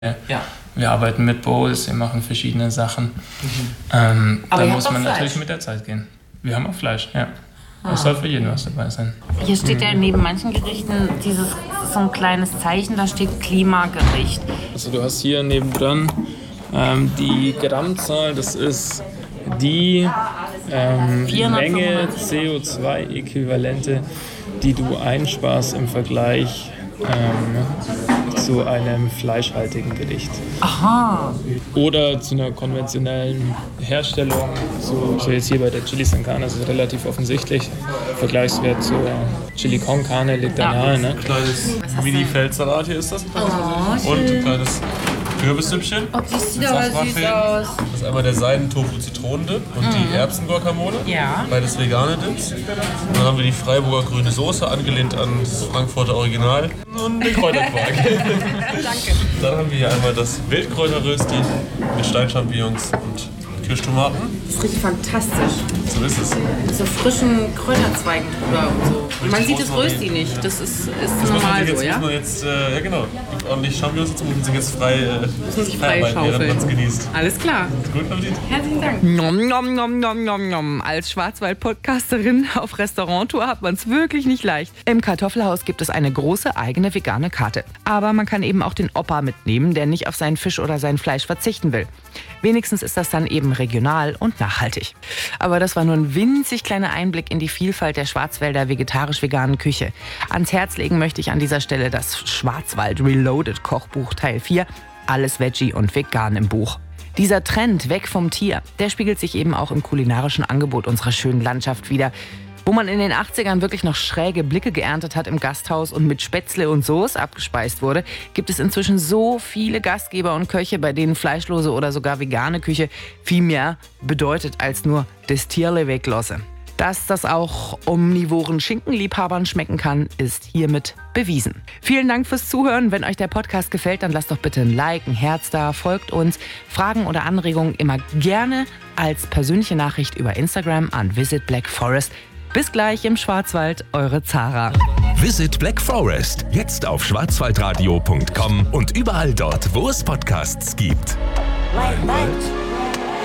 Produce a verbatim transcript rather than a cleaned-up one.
Ja. Wir arbeiten mit Bowls, wir machen verschiedene Sachen. Mhm. Ähm, da muss man natürlich mit der Zeit gehen. Wir haben auch Fleisch, ja. Es ah. soll für jeden was dabei sein. Hier steht mhm. ja neben manchen Gerichten dieses so ein kleines Zeichen, da steht Klimagericht. Also du hast hier nebendran ähm, die Grammzahl, das ist die ähm, Menge C O zwei Äquivalente, die du einsparst im Vergleich ähm, zu einem fleischhaltigen Gericht. Aha. Oder zu einer konventionellen Herstellung, so, so jetzt hier bei der Chili Sin Carne, das ist relativ offensichtlich. Vergleichswert zur Chili con Carne liegt da nahe. Ne? Ein kleines Mini-Feldsalat hier ist das. Oh, und ein kleines Kürbissüppchen. Oh, die sieht aber süß aus. Das ist einmal der Seiden-Tofu-Zitronendip und mhm. die Erbsen-Guacamole. Ja. Beides vegane Dips. Und dann haben wir die Freiburger grüne Soße, angelehnt an das Frankfurter Original. Und den Kräuterquark. Danke. Dann haben wir hier einmal das Wildkräuterrösti mit Steinchampignons und Kirschtomaten. Das ist richtig fantastisch. So ist es. Mit so frischen Kräuterzweigen drüber und so. Und man sieht das Rösti nicht. Das ist, ist das normal jetzt, so, ja? Muss man jetzt, äh, ja genau, ordentlich Champignons dazu, muss man jetzt frei, äh, muss sich frei schaufeln, während man es genießt. Alles klar. Guten Appetit. Herzlichen Dank. Nom, nom, nom, nom, nom, nom. Als Schwarzwald-Podcasterin auf Restauranttour hat man es wirklich nicht leicht. Im Kartoffelhaus gibt es eine große eigene vegane Karte. Aber man kann eben auch den Opa mitnehmen, der nicht auf seinen Fisch oder sein Fleisch verzichten will. Wenigstens ist das dann eben regional und nachhaltig. Aber das war nur ein winzig kleiner Einblick in die Vielfalt der Schwarzwälder vegetarisch-veganen Küche. Ans Herz legen möchte ich an dieser Stelle das Schwarzwald Reloaded Kochbuch Teil vier. Alles Veggie und vegan im Buch. Dieser Trend weg vom Tier, der spiegelt sich eben auch im kulinarischen Angebot unserer schönen Landschaft wider. Wo man in den achtzigern wirklich noch schräge Blicke geerntet hat im Gasthaus und mit Spätzle und Soße abgespeist wurde, gibt es inzwischen so viele Gastgeber und Köche, bei denen fleischlose oder sogar vegane Küche viel mehr bedeutet als nur das Tierle weglassen. Dass das auch omnivoren Schinkenliebhabern schmecken kann, ist hiermit bewiesen. Vielen Dank fürs Zuhören. Wenn euch der Podcast gefällt, dann lasst doch bitte ein Like, ein Herz da, folgt uns. Fragen oder Anregungen immer gerne als persönliche Nachricht über Instagram an Visit Black Forest. Bis gleich im Schwarzwald, eure Zara. Visit Black Forest, jetzt auf schwarzwaldradio punkt com und überall dort, wo es Podcasts gibt. Like, like.